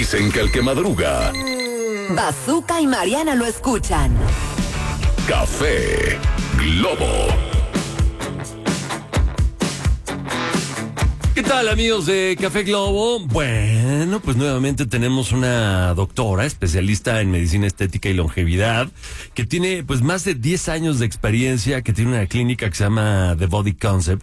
Dicen que el que madruga. Bazooka y Mariana lo escuchan. Café Globo. ¿Qué tal, amigos de Café Globo? Bueno, pues nuevamente tenemos una doctora especialista en medicina estética y longevidad que tiene pues más de 10 años de experiencia, que tiene una clínica que se llama The Body Concept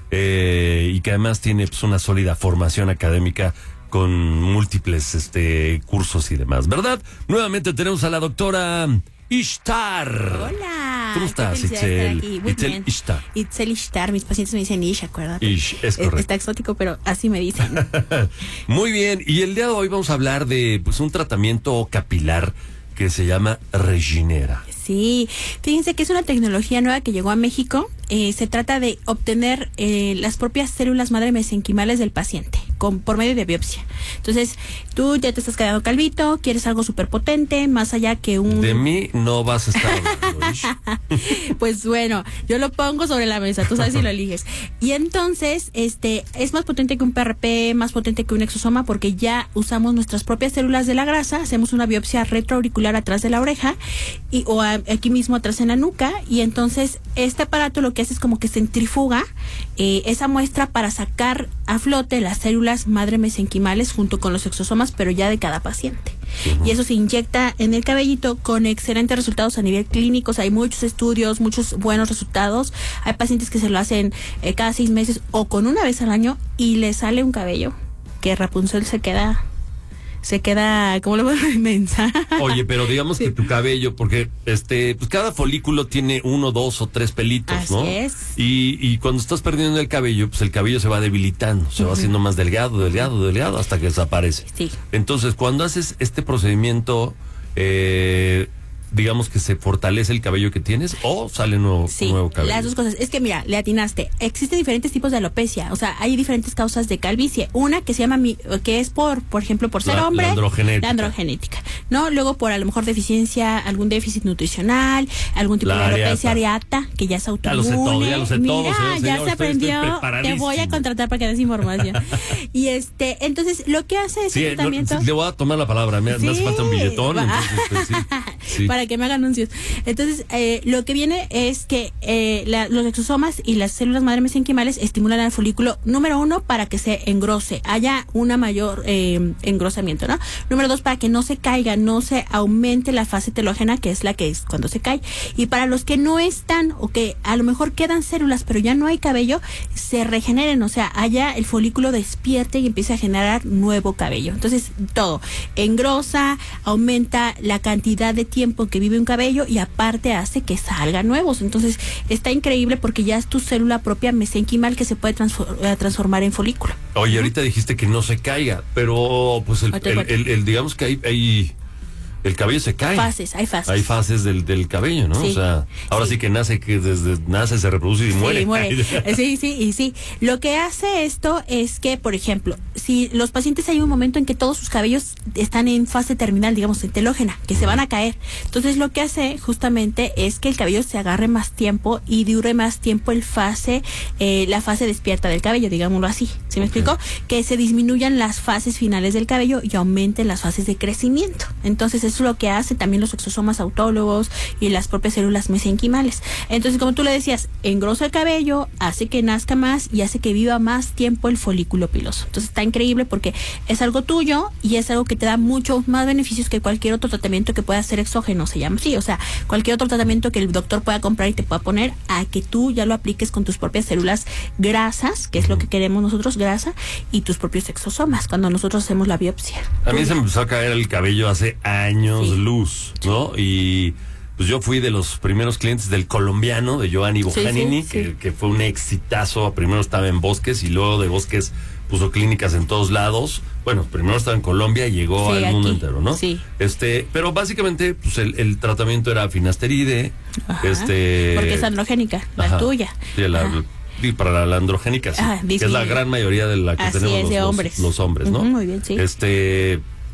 y que además tiene pues una sólida formación académica con múltiples cursos y demás, ¿verdad? Nuevamente tenemos a la doctora Ishtar. Hola. ¿Cómo estás, Itzel? Muy Itzel bien. Ishtar. Itzel Ishtar. Mis pacientes me dicen Ish, acuérdate. Ish, es correcto. Está exótico, pero así me dicen. Muy bien. Y el día de hoy vamos a hablar de pues un tratamiento capilar que se llama Regenera. Sí, fíjense que es una tecnología nueva que llegó a México. Se trata de obtener las propias células madre mesenquimales del paciente por medio de biopsia. Entonces, tú ya te estás quedando calvito, quieres algo súper potente, más allá que un... De mí no vas a estar hablando, Ish. Pues bueno, yo lo pongo sobre la mesa, tú sabes si lo eliges. Y entonces, es más potente que un PRP, más potente que un exosoma, porque ya usamos nuestras propias células de la grasa, hacemos una biopsia retroauricular atrás de la oreja o aquí mismo atrás en la nuca, y entonces este aparato lo que hace es como que centrifuga esa muestra para sacar a flote las células madre mesenquimales junto con los exosomas, pero ya de cada paciente. Y eso se inyecta en el cabellito con excelentes resultados a nivel clínico. O sea, hay muchos estudios, muchos buenos resultados. Hay pacientes que se lo hacen cada 6 meses o con una vez al año y le sale un cabello que Rapunzel se queda, ¿cómo lo voy a inmensa? Oye, pero digamos Sí. que tu cabello, porque pues cada folículo tiene 1, 2 o 3 pelitos, Así ¿no? es. Y cuando estás perdiendo el cabello, pues el cabello se va debilitando, se va haciendo más delgado hasta que desaparece. Sí. Entonces, cuando haces este procedimiento, digamos que se fortalece el cabello que tienes o sale nuevo cabello. Las dos cosas. Es que mira, le atinaste. Existen diferentes tipos de alopecia. O sea, hay diferentes causas de calvicie. Una que se llama, que es por ejemplo, por ser hombre. La androgenética. La androgenética. ¿No? Luego por a lo mejor deficiencia, algún déficit nutricional, algún tipo de alopecia areata, que ya es autoinmune. Ya lo sé todo. Mira, Señor, ya estoy se aprendió. Te preparadísimo. voy a contratar para que des información. Y entonces, lo que hace este tratamiento... le voy a tomar la palabra. Me hace falta un billetón. Entonces, pues, sí. Para que me hagan anuncios. Entonces, lo que viene es que los exosomas y las células madre mesenquimales estimulan al folículo, número 1, para que se engrose, haya una mayor engrosamiento, ¿no? Número 2, para que no se caiga, no se aumente la fase telógena, que es la que es cuando se cae. Y para los que no están, o que a lo mejor quedan células, pero ya no hay cabello, se regeneren, o sea, haya el folículo despierte y empiece a generar nuevo cabello. Entonces, todo engrosa, aumenta la cantidad de tiempo que vive un cabello y aparte hace que salgan nuevos. Entonces está increíble porque ya es tu célula propia mesenquimal que se puede transformar en folículo. Oye, ahorita dijiste que no se caiga, pero pues digamos que hay el cabello se cae. Hay fases. Hay fases del cabello, ¿no? Sí. O sea, ahora sí que desde nace, se reproduce y muere. Sí. Lo que hace esto es que, por ejemplo, si los pacientes hay un momento en que todos sus cabellos están en fase terminal, digamos, en telógena, que se van a caer. Entonces, lo que hace justamente es que el cabello se agarre más tiempo y dure más tiempo la fase despierta del cabello, digámoslo así. ¿Sí me explico? Que se disminuyan las fases finales del cabello y aumenten las fases de crecimiento. Entonces, eso es lo que hace también los exosomas autólogos y las propias células mesenquimales. Entonces, como tú le decías, engrosa el cabello, hace que nazca más y hace que viva más tiempo el folículo piloso. Entonces, está increíble porque es algo tuyo y es algo que te da muchos más beneficios que cualquier otro tratamiento que pueda ser exógeno, se llama así. O sea, cualquier otro tratamiento que el doctor pueda comprar y te pueda poner, a que tú ya lo apliques con tus propias células grasas, que es lo que queremos nosotros, grasa, y tus propios exosomas, cuando nosotros hacemos la biopsia. A mí se me empezó a caer el cabello hace años luz, ¿no? Y pues yo fui de los primeros clientes del colombiano, de Giovanni Bojanini, que fue un exitazo. Primero estaba en Bosques y luego de Bosques puso clínicas en todos lados. Bueno, primero estaba en Colombia y llegó al mundo entero, ¿no? Sí. Pero básicamente, pues el tratamiento era finasteride, Porque es androgénica, la tuya. Sí, para la androgénica, sí. Que es la gran mayoría de la que así tenemos es, de hombres. los hombres, ¿no? Muy bien, sí.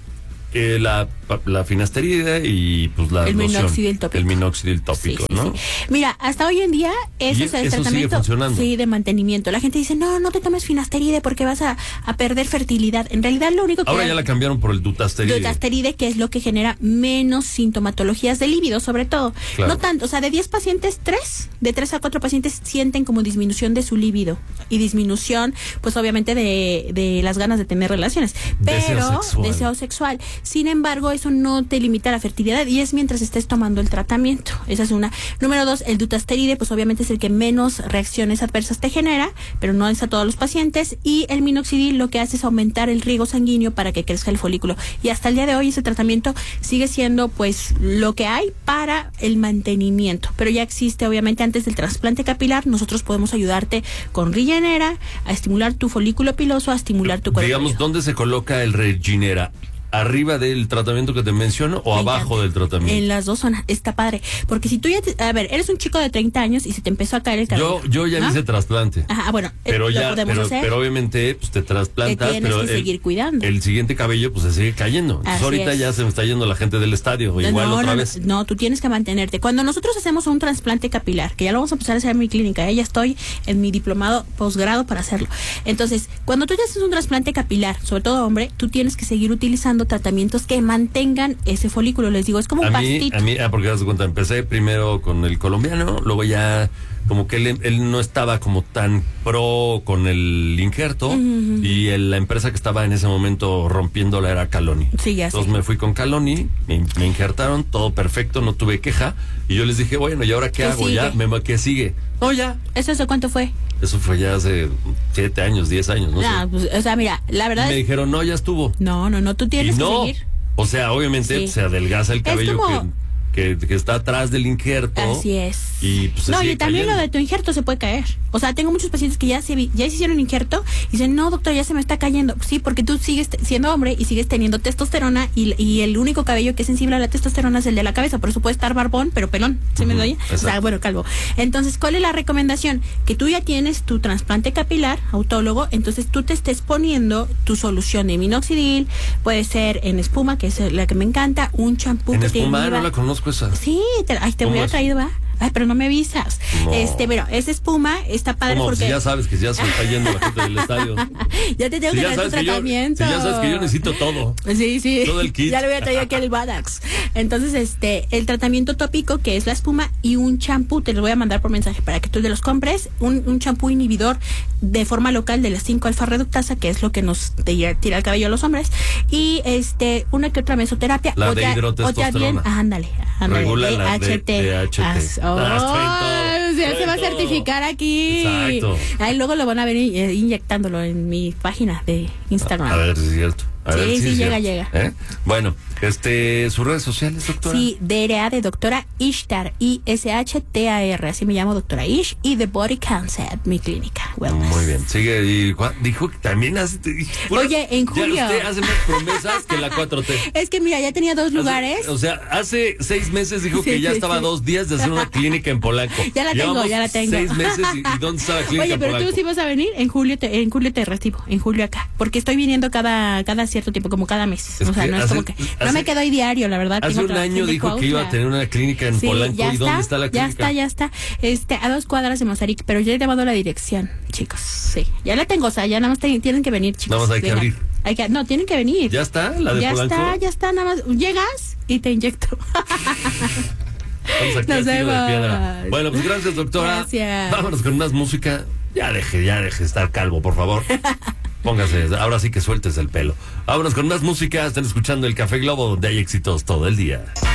la finasterida y pues la El loción. minoxidil tópico. El minoxidil tópico, Sí, sí, ¿no? sí. Mira, hasta hoy en día eso Y es el eso sigue tratamiento funcionando. sí, de mantenimiento. La gente dice, no te tomes finasteride porque vas a perder fertilidad. En realidad lo único que Ahora ya la cambiaron por el dutasteride. dutasteride, que es lo que genera menos sintomatologías de líbido, sobre todo. Claro. No tanto, o sea, de 10 pacientes, de 3 a 4 pacientes sienten como disminución de su líbido y disminución, pues obviamente de las ganas de tener relaciones, pero deseo sexual. Sin embargo, eso no te limita a la fertilidad y es mientras estés tomando el tratamiento. Esa es una. Número 2, el dutasteride, pues obviamente es el que menos reacciones adversas te genera, pero no es a todos los pacientes. Y el minoxidil lo que hace es aumentar el riego sanguíneo para que crezca el folículo. Y hasta el día de hoy ese tratamiento sigue siendo pues lo que hay para el mantenimiento. Pero ya existe, obviamente, antes del trasplante capilar, nosotros podemos ayudarte con Regenera, a estimular tu folículo piloso, a estimular tu cuerpo. Digamos, ¿dónde se coloca el Regenera? ¿Arriba del tratamiento que te menciono o abajo del tratamiento? En las dos zonas, está padre. Porque si tú ya, eres un chico de 30 años y se te empezó a caer el cabello. Yo ya hice trasplante. Ajá, bueno, Pero lo ya, podemos hacer. pero obviamente pues te trasplantas, Te tienes pero que seguir cuidando. el siguiente cabello pues se sigue cayendo. Entonces, Así ahorita es. ya se me está yendo la gente del estadio, igual otra vez. No, tú tienes que mantenerte. Cuando nosotros hacemos un trasplante capilar, que ya lo vamos a empezar a hacer en mi clínica, ya estoy en mi diplomado posgrado para hacerlo. Entonces, cuando tú ya haces un trasplante capilar, sobre todo hombre, tú tienes que seguir utilizando tratamientos que mantengan ese folículo. Les digo, es como un pastito. Porque das cuenta, empecé primero con el colombiano, luego ya como que él no estaba como tan pro con el injerto y la empresa que estaba en ese momento rompiéndola era Caloni. Sí, ya Entonces sé. me fui con Caloni, me injertaron, todo perfecto, no tuve queja y yo les dije, bueno, ¿y ahora qué hago? sigue? Ya, ¿qué sigue? No, ya. ¿Eso hace cuánto fue? Eso fue ya hace 7 años, 10 años, no sé. Pues, o sea, mira, la verdad Me dijeron, no, ya estuvo. No, tú tienes Y no, que seguir. o sea, obviamente Sí. se adelgaza el cabello como- que está atrás del injerto. Así es. Y pues se no, sigue y también cayendo. lo de tu injerto se puede caer. O sea, tengo muchos pacientes que ya se hicieron injerto y dicen, no, doctor, ya se me está cayendo. Sí, porque tú sigues siendo hombre y sigues teniendo testosterona y el único cabello que es sensible a la testosterona es el de la cabeza. Por eso puede estar barbón, pero pelón. ¿Sí me doy? O sea, bueno, calvo. Entonces, ¿cuál es la recomendación? Que tú ya tienes tu trasplante capilar, autólogo, entonces tú te estés poniendo tu solución de minoxidil, puede ser en espuma, que es la que me encanta, un champú En que te espuma, inhiba. no la conozco esa. Sí, te ¿Cómo hubiera es? traído, ¿va? Ay, pero no me avisas. No. Pero esa espuma está padre Como porque si ya sabes que ya se está yendo la gente del estadio. ya te tengo Si que ya dar tu sabes que tratamiento. si ya sabes que yo necesito todo. Sí. Todo el kit. Ya le voy a traer aquí el Badax. Entonces, el tratamiento tópico, que es la espuma, y un champú, te lo voy a mandar por mensaje para que tú te los compres. Un champú inhibidor de forma local de la 5-alfa reductasa, que es lo que nos tira el cabello a los hombres. Y una que otra mesoterapia. La o de ya hidrotestosterona. bien, ándale. Regula la DHT. DHT. Ya se va a Estoy todo. certificar aquí. Exacto. Ahí luego lo van a ver inyectándolo en mi página de Instagram. A ver si es cierto. A ver Sí, si sí, es llega, cierto. llega. ¿Eh? Bueno, sus redes sociales, doctora. Sí, DRA de doctora Ishtar, ISHTAR, así me llamo doctora Ish, y The Body Concept, mi clínica wellness. Muy bien. Sigue y dijo que también hace. Oye, en julio. Ya usted hace más promesas que la 4T. Es que mira, ya tenía 2 lugares. O sea, hace 6 meses dijo Sí, que ya sí, estaba sí. 2 días de hacer una clínica en Polanco. Ya la tengo, ya la tengo. 6 meses y ¿dónde está la clínica Oye, en pero Polanco? tú sí vas a venir en julio te recibo, en julio acá, porque estoy viniendo cada cierto tiempo, como cada mes. Es o sea, que no es como que no me quedo ahí diario, la verdad. Hace tengo un trabajo año en dijo que iba a Cuautla. tener una clínica en Sí, Polanco. ya ¿Y dónde está la clínica? Ya está. A 2 cuadras de Mazarik, pero ya he llevado la dirección, chicos. Sí, ya la tengo, o sea, ya nada más tienen que venir, chicos. Nada más hay que Vengan. abrir. No, tienen que venir. ¿Ya está la de Polanco? Ya está, nada más. Llegas y te inyecto. Vamos aquí Nos al tiro de vemos. piedra. Bueno, pues gracias, doctora. Gracias. Vámonos con más música. Ya deje de estar calvo, por favor. Póngase, ahora sí que sueltes el pelo. Vámonos con más música. Están escuchando el Café Globo, donde hay éxitos todo el día.